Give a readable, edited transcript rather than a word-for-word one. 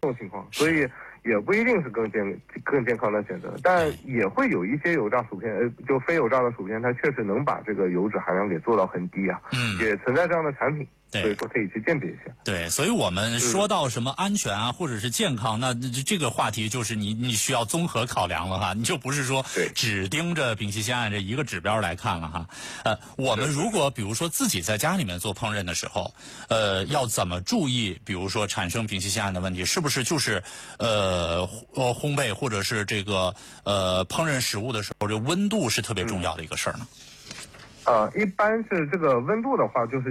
这种情况，所以也不一定是更健康的选择，但也会有一些油炸薯片，就非油炸的薯片，它确实能把这个油脂含量给做到很低啊，也存在这样的产品。所以说可以去鉴别一下。 对，所以我们说到什么安全啊，或者是健康，那这个话题就是你需要综合考量了哈，你就不是说只盯着丙烯酰胺这一个指标来看了哈。我们如果比如说自己在家里面做烹饪的时候，要怎么注意，比如说产生丙烯酰胺的问题，是不是就是烘焙或者是这个烹饪食物的时候，这温度是特别重要的一个事儿呢？ 一般是这个温度的话，就是